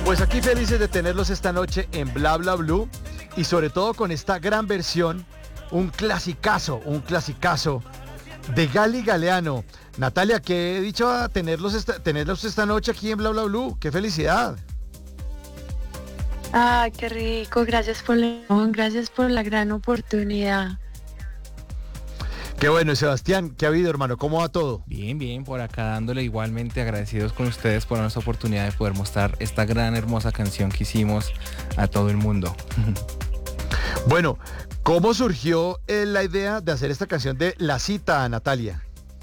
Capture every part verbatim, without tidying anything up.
Pues aquí felices de tenerlos esta noche en Bla Bla Blue y sobre todo con esta gran versión, un clasicazo, un clasicazo de Gali Galeano. Natalia, qué dicho a tenerlos esta, tenerlos esta noche aquí en Bla Bla Blue, qué felicidad. Ay, qué rico, gracias por la, gracias por la gran oportunidad. Qué bueno, y Sebastián, ¿qué ha habido, hermano? ¿Cómo va todo? Bien, bien, por acá dándole igualmente agradecidos con ustedes por nuestra oportunidad de poder mostrar esta gran hermosa canción que hicimos a todo el mundo. Bueno, ¿cómo surgió eh, la idea de hacer esta canción de La Cita, Natalia?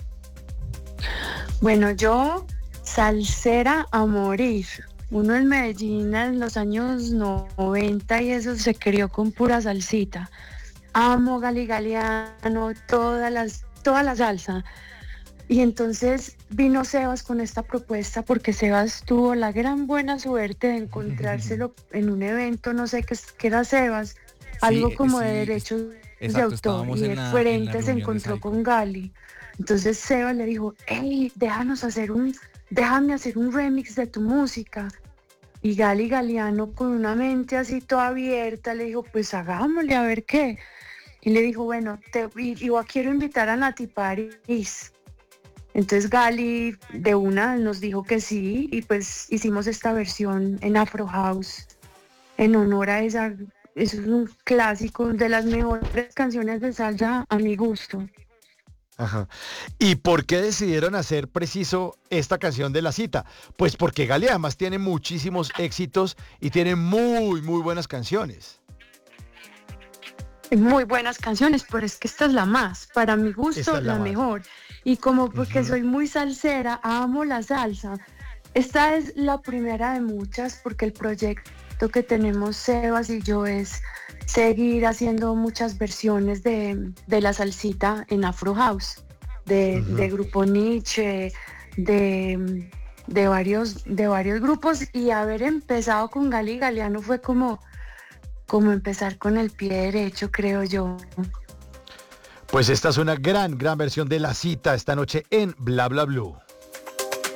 Bueno, yo, salsera a morir. Uno en Medellín en los años noventa y eso se crió con pura salsita. Amo Gali Galeano, todas las, toda la salsa. Y entonces vino Sebas con esta propuesta porque Sebas tuvo la gran buena suerte de encontrárselo en un evento, no sé qué, qué era Sebas, algo Sí, como sí, de derechos exacto, de autor, estábamos y en de la- en la frente se reunión de encontró Saico. con Gali. Entonces Sebas le dijo, hey, déjanos hacer un, déjame hacer un remix de tu música. Y Gali Galeano, con una mente así toda abierta, le dijo, pues hagámosle a ver qué. Y le dijo, bueno, te, y, y quiero invitar a Nati París. Entonces Gali de una nos dijo que sí, y pues hicimos esta versión en Afro House en honor a esa. Eso es un clásico, de las mejores canciones de salsa a mi gusto. Ajá. ¿Y por qué decidieron hacer preciso esta canción de La Cita? Pues porque Gali además tiene muchísimos éxitos y tiene muy, muy buenas canciones. Muy buenas canciones, pero es que esta es la más, para mi gusto, Esta es la la más. mejor. Y como porque Ujú. soy muy salsera, amo la salsa. Esta es la primera de muchas, porque el proyecto que tenemos Sebas y yo es seguir haciendo muchas versiones de, de la salsita en Afro House, de, Ujú. de Grupo Nietzsche, de, de, varios, de varios grupos, y haber empezado con Gali Galeano fue como, como empezar con el pie derecho, creo yo. Pues esta es una gran, gran versión de La Cita esta noche en Bla Bla Blue.